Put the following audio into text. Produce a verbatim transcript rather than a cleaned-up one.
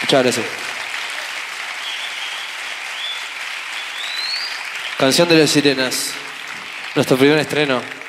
Muchas gracias. Canción de las Sirenas. Nuestro primer estreno.